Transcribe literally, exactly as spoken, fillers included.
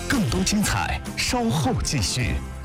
更多精彩稍后继续。